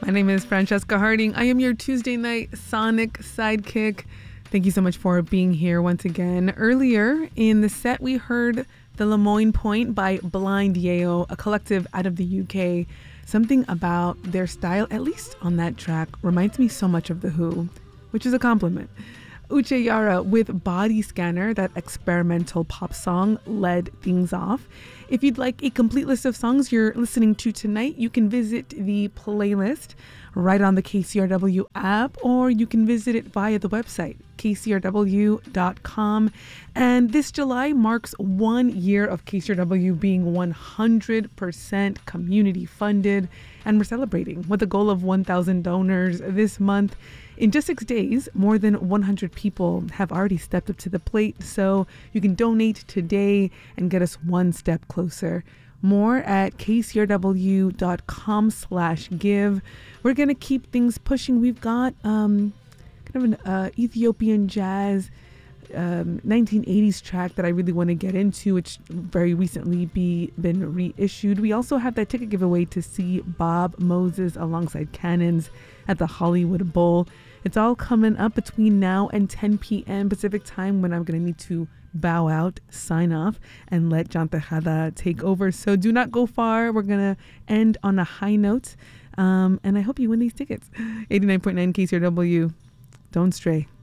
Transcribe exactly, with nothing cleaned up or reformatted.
My name is Francesca Harding. I am your Tuesday night Sonic sidekick. Thank you so much for being here once again. Earlier in the set, we heard The Lemoyne Point by Blind Yeo, a collective out of the U K. Something about their style, at least on that track, reminds me so much of The Who, which is a compliment. Uche Yara with Body Scanner, that experimental pop song, led things off. If you'd like a complete list of songs you're listening to tonight, you can visit the playlist right on the K C R W app, or you can visit it via the website, K C R W dot com. And this July marks one year of K C R W being one hundred percent community funded, and we're celebrating with a goal of one thousand donors this month. In just six days, more than one hundred people have already stepped up to the plate, so you can donate today and get us one step closer. More at K C R W dot com slash give. We're going to keep things pushing. We've got um, kind of an uh, Ethiopian jazz um, nineteen eighties track that I really want to get into, which very recently be been reissued. We also have that ticket giveaway to see Bob Moses alongside Cannons at the Hollywood Bowl. It's all coming up between now and ten p.m. Pacific time, when I'm going to need to bow out, sign off, and let John Tejada take over. So do not go far. We're going to end on a high note. Um, and I hope you win these tickets. eighty-nine point nine K C R W. Don't stray.